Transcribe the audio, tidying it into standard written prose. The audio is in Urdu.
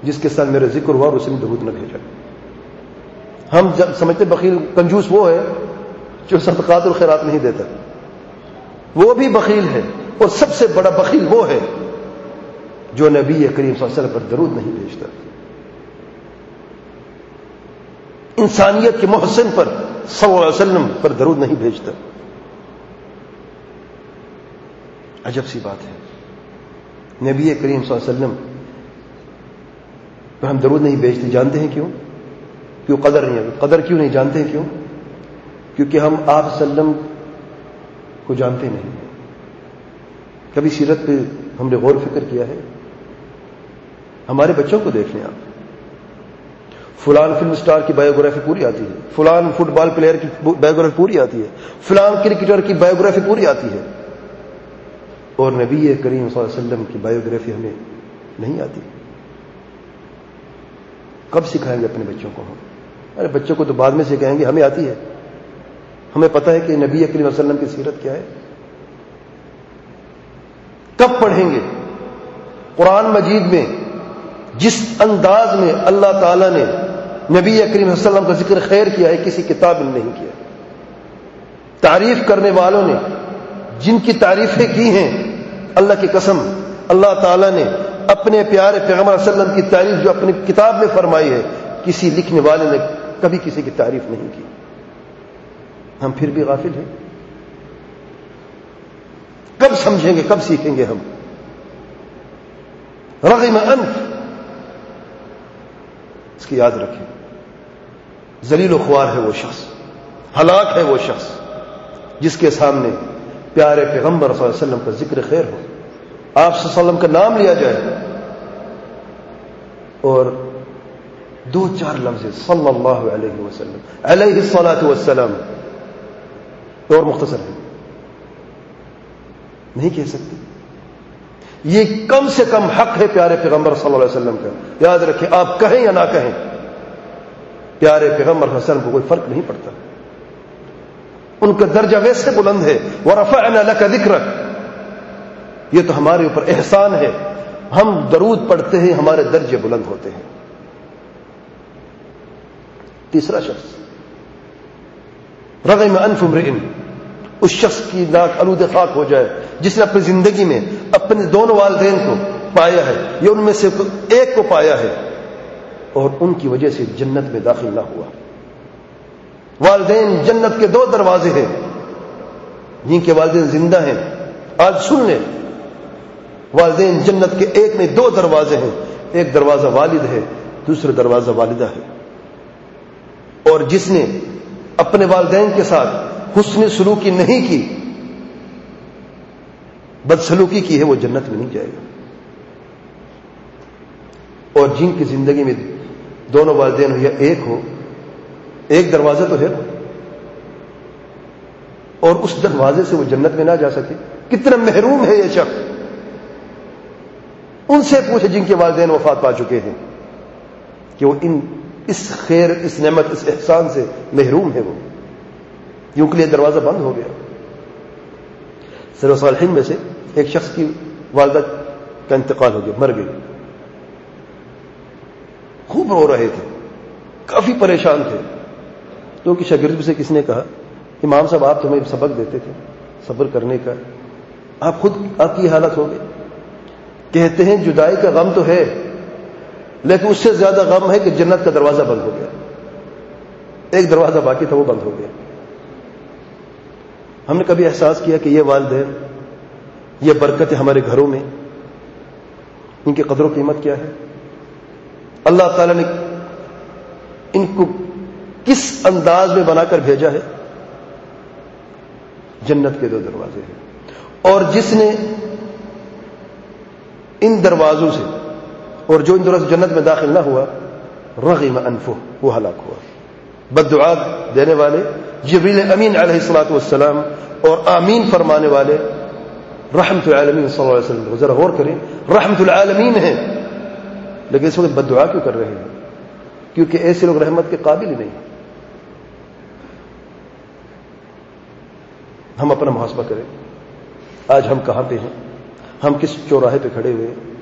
جس کے ساتھ میرا ذکر ہوا اور اسے درود نہ بھیجا. ہم جب سمجھتے بخیل کنجوس وہ ہے جو صدقات الخیرات نہیں دیتا، وہ بھی بخیل ہے. اور سب سے بڑا بخیل وہ ہے جو نبی کریم صلی اللہ علیہ وسلم پر درود نہیں بھیجتا، انسانیت کے محسن پر صلی اللہ علیہ وسلم پر درود نہیں بھیجتا. عجب سی بات ہے، نبی کریم صلی اللہ علیہ وسلم پر ہم درود نہیں بھیجتے. جانتے ہیں کیوں؟ کیوں؟ قدر نہیں ہے. قدر کیوں نہیں جانتے ہیں؟ کیوں؟ کیونکہ ہم آپ صلی اللہ علیہ وسلم کو جانتے نہیں. کبھی سیرت پہ ہم نے غور فکر کیا ہے؟ ہمارے بچوں کو دیکھ لیں آپ، فلان فلم سٹار کی بایوگرافی پوری آتی ہے، فلان فٹ بال پلیئر کی بایوگرافی پوری آتی ہے، فلان کرکٹر کی بایوگرافی پوری آتی ہے، اور نبی کریم صلی اللہ علیہ وسلم کی بایوگرافی ہمیں نہیں آتی. کب سکھائیں گے اپنے بچوں کو ہم؟ ارے بچوں کو تو بعد میں سکھائیں گے، ہمیں آتی ہے. ہمیں پتہ ہے کہ نبی کریم صلی اللہ علیہ وسلم کی سیرت کیا ہے. کب پڑھیں گے؟ قرآن مجید میں جس انداز میں اللہ تعالیٰ نے نبی کریم صلی اللہ علیہ وسلم کا ذکر خیر کیا ہے کسی کتاب میں نہیں کیا. تعریف کرنے والوں نے جن کی تعریفیں کی ہیں، اللہ کی قسم اللہ تعالیٰ نے اپنے پیارے پیغمبر صلی اللہ علیہ وسلم کی تعریف جو اپنی کتاب میں فرمائی ہے، کسی لکھنے والے نے کبھی کسی کی تعریف نہیں کی. ہم پھر بھی غافل ہیں. کب سمجھیں گے؟ کب سیکھیں گے ہم؟ رغم انف، اس کی یاد رکھیں. ذلیل و خوار ہے وہ شخص، ہلاک ہے وہ شخص جس کے سامنے پیارے پیغمبر صلی اللہ علیہ وسلم کا ذکر خیر ہو، آپ صلی اللہ علیہ وسلم کا نام لیا جائے اور دو چار لفظ صلی اللہ علیہ وسلم علیہ الصلاۃ والسلام اور مختصر ہے، نہیں کہہ سکتے. یہ کم سے کم حق ہے پیارے پیغمبر صلی اللہ علیہ وسلم کا. یاد رکھیں، آپ کہیں یا نہ کہیں، پیارے پیغمبر صلی اللہ علیہ وسلم کو کوئی فرق نہیں پڑتا. ان کا درجہ ویسے بلند ہے، وَرَفَعْنَا لَكَ ذِكْرَكَ، یہ تو ہمارے اوپر احسان ہے. ہم درود پڑھتے ہیں، ہمارے درجے بلند ہوتے ہیں. تیسرا شخص رغم انف امرئ، اس شخص کی ناک آلود خاک ہو جائے جس نے اپنی زندگی میں اپنے دونوں والدین کو پایا ہے یا ان میں سے ایک کو پایا ہے اور ان کی وجہ سے جنت میں داخل نہ ہوا. والدین جنت کے دو دروازے ہیں، جن کے والدین زندہ ہیں آج سن لیں. والدین جنت کے ایک میں دو دروازے ہیں، ایک دروازہ والد ہے، دوسرا دروازہ والدہ ہے. اور جس نے اپنے والدین کے ساتھ حسن سلوکی نہیں کی، بدسلوکی کی ہے، وہ جنت میں نہیں جائے گا. اور جن کی زندگی میں دونوں والدین ہو یا ایک ہو، ایک دروازہ تو ہے اور اس دروازے سے وہ جنت میں نہ جا سکے، کتنا محروم ہے یہ شخص. ان سے پوچھے جن کے والدین وفات پا چکے ہیں کہ وہ اس خیر، اس نعمت، اس احسان سے محروم ہے. وہ یوں کے لیے دروازہ بند ہو گیا. سلف صالحین میں سے ایک شخص کی والدہ کا انتقال ہو گیا، مر گئی. خوب رو رہے تھے، کافی پریشان تھے. تو کہ شاگرد سے کس نے کہا، امام صاحب آپ تو ہمیں سبق دیتے تھے صبر کرنے کا، آپ خود آپ کی حالت ہو گئی. کہتے ہیں جدائی کا غم تو ہے، لیکن اس سے زیادہ غم ہے کہ جنت کا دروازہ بند ہو گیا. ایک دروازہ باقی تھا، وہ بند ہو گیا. ہم نے کبھی احساس کیا کہ یہ والدین، یہ برکتیں ہمارے گھروں میں، ان کی قدر و قیمت کیا ہے؟ اللہ تعالیٰ نے ان کو کس انداز میں بنا کر بھیجا ہے؟ جنت کے دو دروازے ہیں. اور جس نے ان دروازوں سے، اور جو ان دروازوں سے جنت میں داخل نہ ہوا، رغم انفہ، وہ ہلاک ہوا. بد دعا دینے والے جبریل امین علیہ الصلوۃ والسلام اور آمین فرمانے والے رحمت العالمین صلی اللہ علیہ وسلم، ذرا غور کریں، رحمت العالمین ہیں، لیکن اس وقت بد دعا کیوں کر رہے ہیں؟ کیونکہ ایسے لوگ رحمت کے قابل ہی نہیں. ہم اپنا محاسبہ کریں، آج ہم کہاں پہ ہیں؟ ہم کس چوراہے پہ کھڑے ہوئے ہیں؟